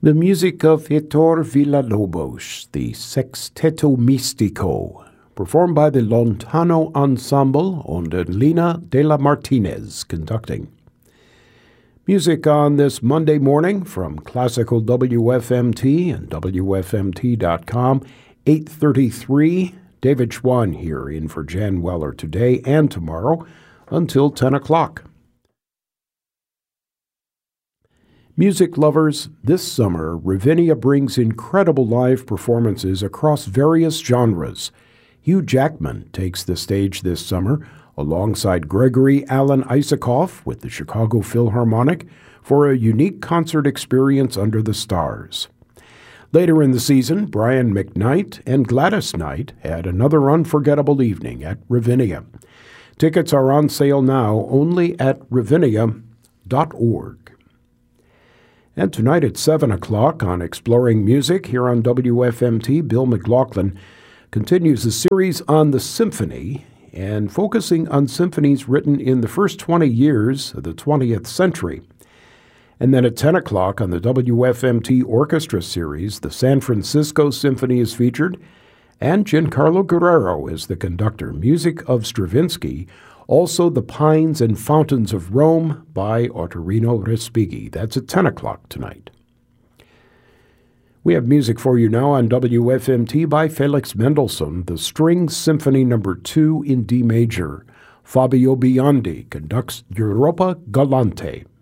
The music of Heitor Villa-Lobos, the Sexteto Místico, performed by the Lontano Ensemble under Lina de la Martinez conducting. Music on this Monday morning from Classical WFMT and WFMT.com, 8:33. David Schwann here in for Jan Weller today and tomorrow until 10 o'clock. Music lovers, this summer, Ravinia brings incredible live performances across various genres. Hugh Jackman takes the stage this summer alongside Gregory Alan Isakov with the Chicago Philharmonic for a unique concert experience under the stars. Later in the season, Brian McKnight and Gladys Knight had another unforgettable evening at Ravinia. Tickets are on sale now only at ravinia.org. And tonight at 7 o'clock on Exploring Music here on WFMT, Bill McLaughlin continues a series on the symphony and focusing on symphonies written in the first 20 years of the 20th century. And then at 10 o'clock on the WFMT Orchestra series, the San Francisco Symphony is featured, and Giancarlo Guerrero is the conductor. Music of Stravinsky, also The Pines and Fountains of Rome by Ottorino Respighi. That's at 10 o'clock tonight. We have music for you now on WFMT by Felix Mendelssohn, the String Symphony No. 2 in D major. Fabio Biondi conducts Europa Galante.